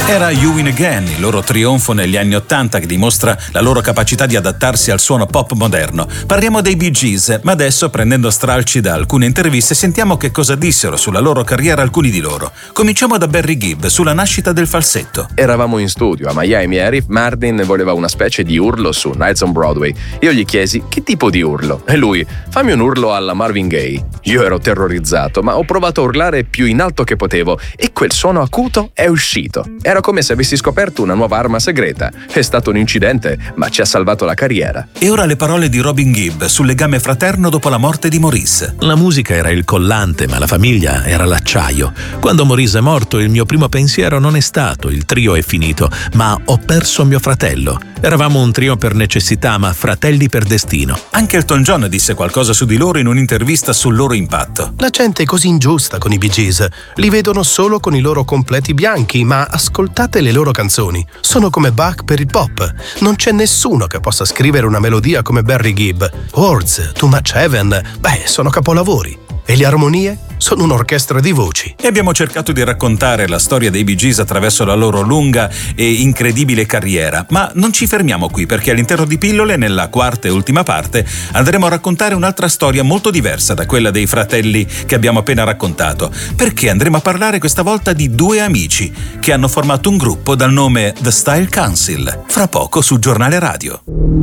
Era You Win Again, il loro trionfo negli anni '80 che dimostra la loro capacità di adattarsi al suono pop moderno. Parliamo dei Bee Gees, ma adesso, prendendo stralci da alcune interviste, sentiamo che cosa dissero sulla loro carriera alcuni di loro. Cominciamo da Barry Gibb, sulla nascita del falsetto. Eravamo in studio a Miami e Riff Martin voleva una specie di urlo su Nights on Broadway. Io gli chiesi che tipo di urlo e lui: fammi un urlo alla Marvin Gaye. Io ero terrorizzato, ma ho provato a urlare più in alto che potevo e quel suono acuto è uscito. Era come se avessi scoperto una nuova arma segreta. È stato un incidente, ma ci ha salvato la carriera. E ora le parole di Robin Gibb sul legame fraterno dopo la morte di Maurice. La musica era il collante, ma la famiglia era l'acciaio. Quando Maurice è morto, il mio primo pensiero non è stato il trio è finito, ma ho perso mio fratello. Eravamo un trio per necessità, ma fratelli per destino. Anche Elton John disse qualcosa su di loro in un'intervista sul loro impatto. La gente è così ingiusta con i Bee Gees. Li vedono solo con i loro completi bianchi, ma ascoltate le loro canzoni. Sono come Bach per il pop. Non c'è nessuno che possa scrivere una melodia come Barry Gibb. Words, Too Much Heaven, sono capolavori. E le armonie sono un'orchestra di voci. E abbiamo cercato di raccontare la storia dei Bee Gees attraverso la loro lunga e incredibile carriera. Ma non ci fermiamo qui, perché all'interno di Pillole, nella quarta e ultima parte, andremo a raccontare un'altra storia molto diversa da quella dei fratelli che abbiamo appena raccontato. Perché andremo a parlare questa volta di due amici che hanno formato un gruppo dal nome The Style Council. Fra poco su Giornale Radio.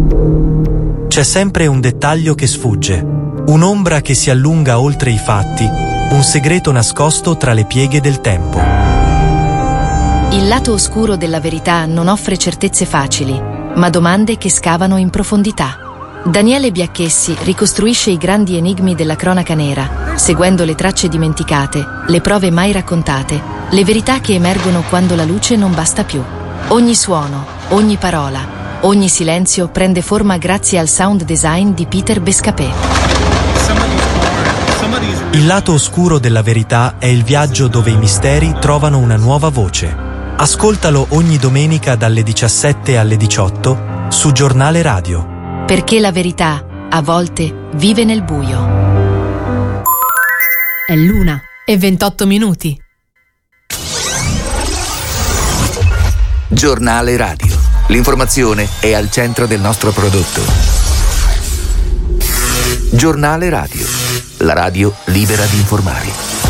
C'è sempre un dettaglio che sfugge. Un'ombra che si allunga oltre i fatti, un segreto nascosto tra le pieghe del tempo. Il lato oscuro della verità non offre certezze facili, ma domande che scavano in profondità. Daniele Biacchessi ricostruisce i grandi enigmi della cronaca nera, seguendo le tracce dimenticate, le prove mai raccontate, le verità che emergono quando la luce non basta più. Ogni suono, ogni parola, ogni silenzio prende forma grazie al sound design di Peter Bescapé. Il lato oscuro della verità è il viaggio dove i misteri trovano una nuova voce. Ascoltalo ogni domenica dalle 17 alle 18 su Giornale Radio. Perché la verità, a volte, vive nel buio. È l'1:28. Giornale Radio. L'informazione è al centro del nostro prodotto. Giornale Radio. La radio libera di informare.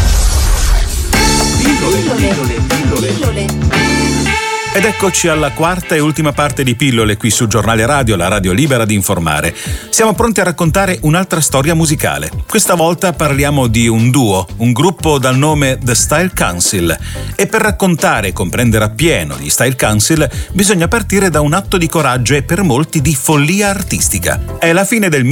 Pillole. Ed eccoci alla quarta e ultima parte di Pillole qui su Giornale Radio, la radio libera di informare. Siamo pronti a raccontare un'altra storia musicale. Questa volta parliamo di un duo, un gruppo dal nome The Style Council. E per raccontare e comprendere appieno gli Style Council bisogna partire da un atto di coraggio e per molti di follia artistica. È la fine del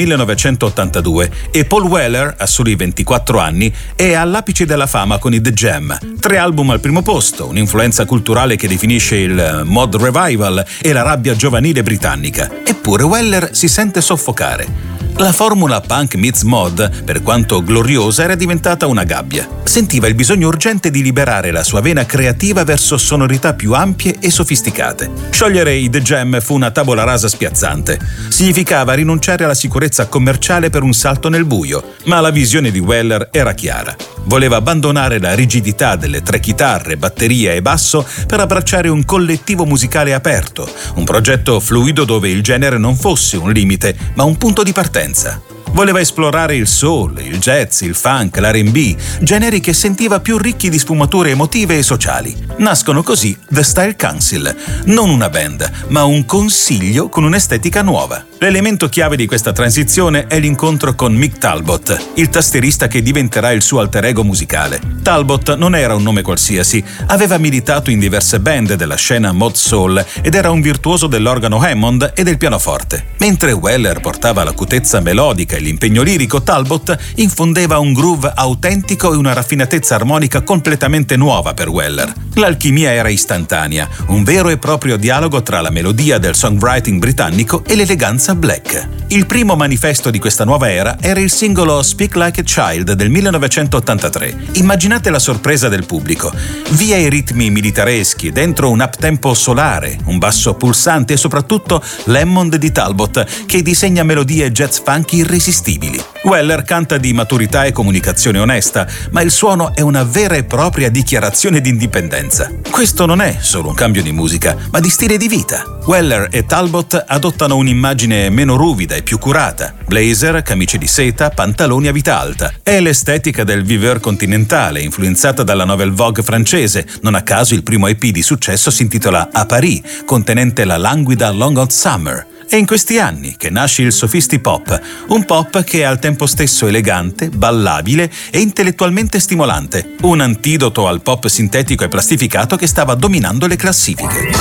1982 e Paul Weller, a soli 24 anni, è all'apice della fama con i The Jam. 3 album al primo posto, un'influenza culturale che definisce il mod revival e la rabbia giovanile britannica. Eppure Weller si sente soffocare. La formula punk meets mod, per quanto gloriosa, era diventata una gabbia. Sentiva il bisogno urgente di liberare la sua vena creativa verso sonorità più ampie e sofisticate. Sciogliere i The Jam fu una tabula rasa spiazzante. Significava rinunciare alla sicurezza commerciale per un salto nel buio, ma la visione di Weller era chiara. Voleva abbandonare la rigidità delle 3 chitarre, batteria e basso per abbracciare un collettivo musicale aperto, un progetto fluido dove il genere non fosse un limite, ma un punto di partenza. Voleva esplorare il soul, il jazz, il funk, l'R&B, generi che sentiva più ricchi di sfumature emotive e sociali. Nascono così The Style Council, non una band, ma un consiglio con un'estetica nuova. L'elemento chiave di questa transizione è l'incontro con Mick Talbot, il tastierista che diventerà il suo alter ego musicale. Talbot non era un nome qualsiasi, aveva militato in diverse band della scena mod soul ed era un virtuoso dell'organo Hammond e del pianoforte. Mentre Weller portava l'acutezza melodica e l'impegno lirico, Talbot infondeva un groove autentico e una raffinatezza armonica completamente nuova per Weller. L'alchimia era istantanea, un vero e proprio dialogo tra la melodia del songwriting britannico e l'eleganza black. Il primo manifesto di questa nuova era era il singolo Speak Like a Child del 1983. Immaginate la sorpresa del pubblico. Via i ritmi militareschi, dentro un uptempo solare, un basso pulsante e soprattutto l'Hammond di Talbot che disegna melodie jazz funky irresistibili. irresistibili. Weller canta di maturità e comunicazione onesta, ma il suono è una vera e propria dichiarazione di indipendenza. Questo non è solo un cambio di musica, ma di stile di vita. Weller e Talbot adottano un'immagine meno ruvida e più curata. Blazer, camicie di seta, pantaloni a vita alta. È l'estetica del viveur continentale, influenzata dalla Nouvelle Vogue francese. Non a caso il primo EP di successo si intitola A Paris, contenente la languida Long Hot Summer. È in questi anni che nasce il sofistipop, un pop che è al tempo stesso elegante, ballabile e intellettualmente stimolante, un antidoto al pop sintetico e plastificato che stava dominando le classifiche.